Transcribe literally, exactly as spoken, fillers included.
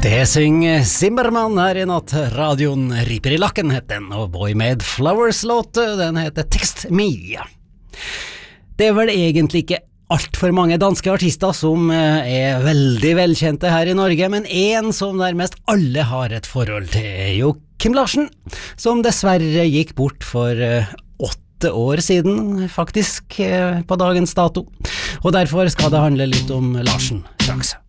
Det synger Zimmermann her i natt. Radioen riper i lakken heter den, og Boy Made Flowers-låt, den heter Text Me. Det er vel egentlig ikke alt for mange danske artister som er veldig velkjente her i Norge, men en som nærmest alle har et forhold til er jo Kim Larsen, som dessverre gikk bort for åtte år siden, faktisk på dagens dato. Og derfor skal det handle litt om Larsen straks.